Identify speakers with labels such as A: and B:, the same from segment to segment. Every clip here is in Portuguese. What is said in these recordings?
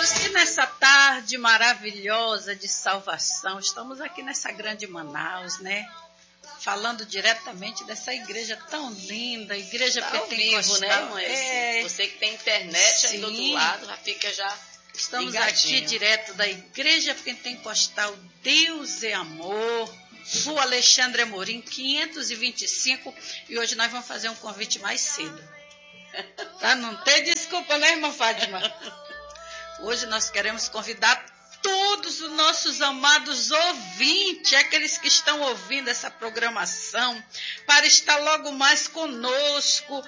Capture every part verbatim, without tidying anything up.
A: E nessa tarde maravilhosa de salvação, estamos aqui nessa grande Manaus, né? Falando diretamente dessa igreja tão linda, igreja
B: tá
A: pentecostal.
B: Vivo, né, mãe?
A: É...
B: Você que tem internet
A: Sim.
B: aí do outro lado, já fica já
A: Estamos
B: ligadinho.
A: aqui direto da igreja pentecostal Deus é Amor, Rua Alexandre Amorim, quinhentos e vinte e cinco, e hoje nós vamos fazer um convite mais cedo. Tá? Não tem desculpa, né, irmã Fátima? Hoje nós queremos convidar todos os nossos amados ouvintes, aqueles que estão ouvindo essa programação, para estar logo mais conosco,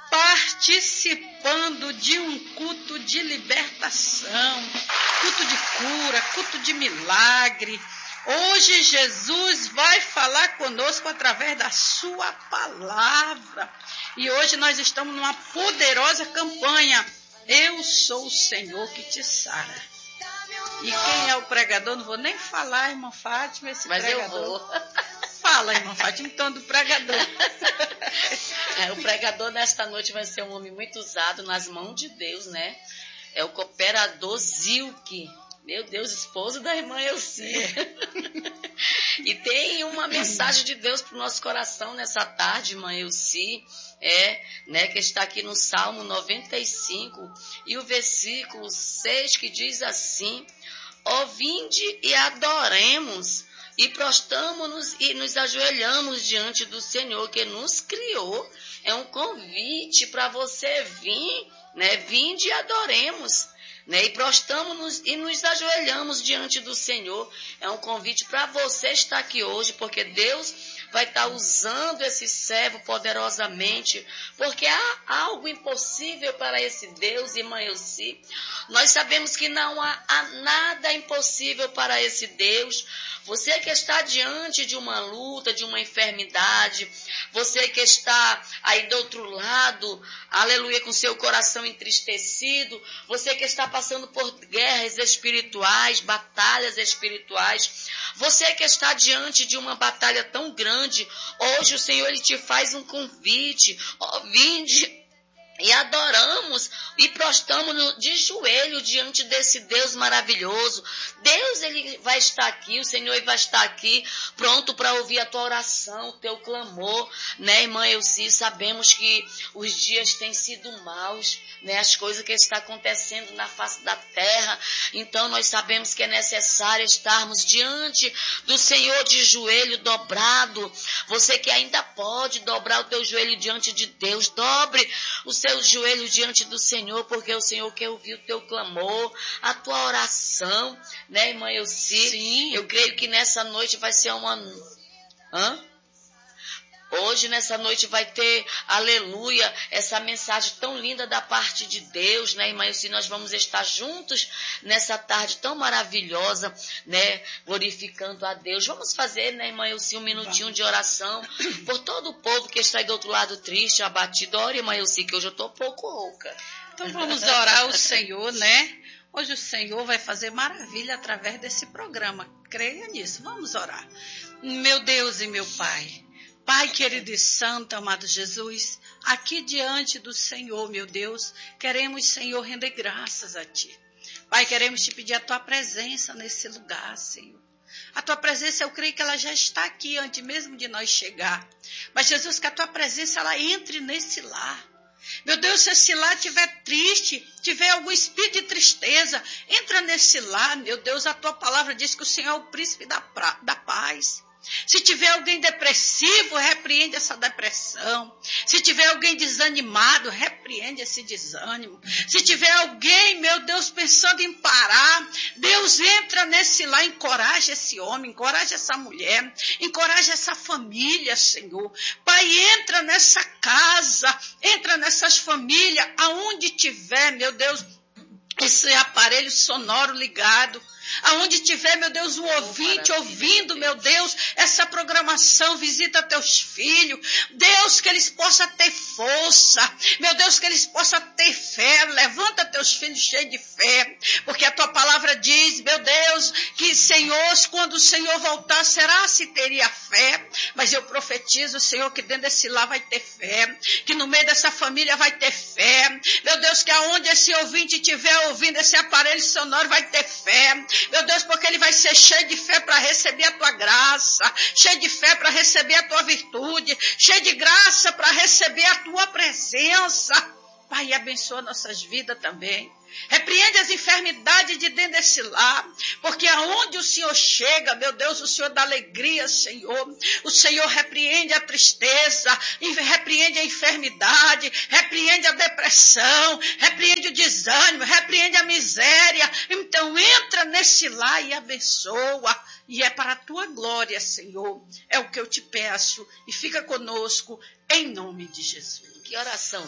A: participando de um culto de libertação, culto de cura, culto de milagre. Hoje Jesus vai falar conosco através da sua palavra. E hoje nós estamos numa poderosa campanha. Eu sou o Senhor que te sara. E quem é o pregador? Não vou nem falar, irmã Fátima, esse
B: Mas
A: pregador.
B: eu vou.
A: Fala, irmã Fátima, então do pregador.
B: É, o pregador nesta noite vai ser um homem muito usado nas mãos de Deus, né? É o cooperador Zilke. Meu Deus, esposo da irmã Elci. E tem uma mensagem de Deus para o nosso coração nessa tarde, irmã Elci. É, né, que está aqui no Salmo noventa e cinco, e o versículo seis, que diz assim: ó, vinde e adoremos, e prostramo-nos e nos ajoelhamos diante do Senhor que nos criou. É um convite para você vir, né, vinde e adoremos, né, e prostramo-nos e nos ajoelhamos diante do Senhor. É um convite para você estar aqui hoje, porque Deus vai estar usando esse servo poderosamente, porque há algo impossível para esse Deus, irmã Elci. Nós sabemos que não há, há nada impossível para esse Deus. Você que está diante de uma luta, de uma enfermidade, você que está aí do outro lado, aleluia, com seu coração entristecido, você que está passando por guerras espirituais, batalhas espirituais, você que está diante de uma batalha tão grande, hoje o Senhor ele te faz um convite: ó, vinde e adoramos e prostramos de joelho diante desse Deus maravilhoso. Deus, ele vai estar aqui, o Senhor ele vai estar aqui, pronto para ouvir a tua oração, o teu clamor, né, irmã Elci? Sabemos que os dias têm sido maus, né, as coisas que estão acontecendo na face da terra. Então nós sabemos que é necessário estarmos diante do Senhor de joelho dobrado. Você que ainda pode dobrar o teu joelho diante de Deus, dobre o seu joelho diante do Senhor, porque o Senhor quer ouvir o teu clamor, a tua oração, né, irmã Elci?
A: Sim.
B: Eu creio que nessa noite vai ser uma... Hã? Hoje, nessa noite, vai ter, aleluia, essa mensagem tão linda da parte de Deus, né, irmã Elci? Nós vamos estar juntos nessa tarde tão maravilhosa, né, glorificando a Deus. Vamos fazer, né, irmã Elci, um minutinho de oração por todo o povo que está aí do outro lado triste, abatido. Ora, irmã Elci, que hoje eu estou um pouco rouca.
A: Então vamos orar ao Senhor, né? Hoje o Senhor vai fazer maravilha através desse programa. Creia nisso. Vamos orar. Meu Deus e meu Pai, Pai querido e santo, amado Jesus, aqui diante do Senhor, meu Deus, queremos, Senhor, render graças a Ti. Pai, queremos Te pedir a Tua presença nesse lugar, Senhor. A Tua presença, eu creio que ela já está aqui antes mesmo de nós chegar. Mas, Jesus, que a Tua presença, ela entre nesse lar. Meu Deus, se esse lar estiver triste, tiver algum espírito de tristeza, entra nesse lar, meu Deus. A Tua palavra diz que o Senhor é o príncipe da, pra, da paz. Se tiver alguém depressivo, repreende essa depressão. Se tiver alguém desanimado, repreende esse desânimo. Se tiver alguém, meu Deus, pensando em parar, Deus entra nesse lá, encoraja esse homem, encoraja essa mulher, encoraja essa família, Senhor. Pai, entra nessa casa, entra nessas famílias, aonde tiver, meu Deus, esse aparelho sonoro ligado. Aonde tiver, meu Deus, um ouvinte ouvindo, meu Deus, essa programação, visita teus filhos. Deus, que eles possam ter força. Meu Deus, que eles possam ter fé. Levanta teus filhos cheios de fé. Porque a tua palavra diz, meu Deus, que, Senhor, quando quando o Senhor voltar, será se teria fé? Mas eu profetizo, Senhor, que dentro desse lar vai ter fé, que no meio dessa família vai ter fé. Meu Deus, que aonde esse ouvinte estiver ouvindo esse aparelho sonoro vai ter fé. Meu Deus, porque ele vai ser cheio de fé para receber a tua graça, cheio de fé para receber a tua virtude, cheio de graça para receber a tua presença. Pai, abençoa nossas vidas também. Repreende as enfermidades de dentro desse lar, porque aonde o Senhor chega, meu Deus, o Senhor dá alegria, Senhor. O Senhor repreende a tristeza, repreende a enfermidade, repreende a depressão, repreende o desânimo, repreende a miséria. Então entra nesse lar e abençoa, e é para a tua glória, Senhor. É o que eu te peço, e fica conosco, em nome de Jesus.
B: Que oração